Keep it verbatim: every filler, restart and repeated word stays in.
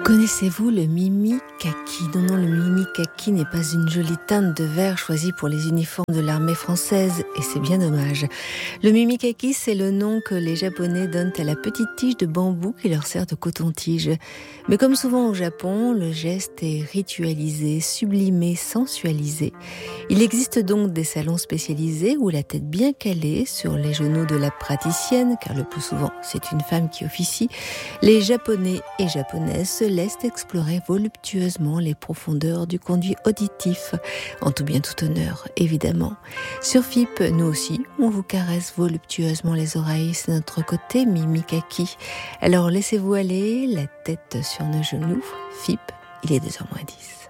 Connaissez-vous le mimi-kaki ? Non, non, le mimi-kaki n'est pas une jolie teinte de vert choisie pour les uniformes de l'armée française, et c'est bien dommage. Le mimi-kaki, c'est le nom que les Japonais donnent à la petite tige de bambou qui leur sert de coton-tige. Mais comme souvent au Japon, le geste est ritualisé, sublimé, sensualisé. Il existe donc des salons spécialisés où la tête bien calée sur les genoux de la praticienne, car le plus souvent c'est une femme qui officie, les Japonais et Japonaises se laisse explorer voluptueusement les profondeurs du conduit auditif, en tout bien tout honneur, évidemment. Sur F I P, nous aussi, on vous caresse voluptueusement les oreilles, c'est notre côté mimi-kaki. Alors laissez-vous aller, la tête sur nos genoux. F I P, il est deux heures moins dix.